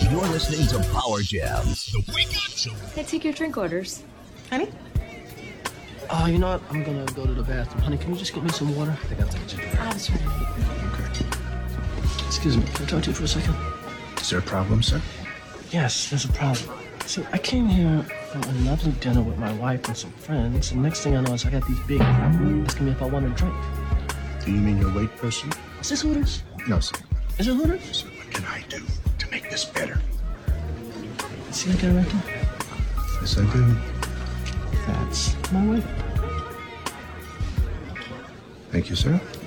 You're listening to Power Jams, the Wake Up Show. Can I take your drink orders? Honey? Oh, you know what? I'm gonna go to the bathroom. Honey, can you just get me some water? I think I'll take a drink. I was trying to Okay. Excuse me, can I talk to you for a second? Is there a problem, sir? Yes, there's a problem. See, I came here for a lovely dinner with my wife and some friends, and next thing I know is I got these big asking me if I want a drink. Do you mean your wait person? Is this Hooters? No, sir. Is it Hooters? So what can I do to make this better? See that guy right there? Yes, I do. That's my wife. Thank you, sir.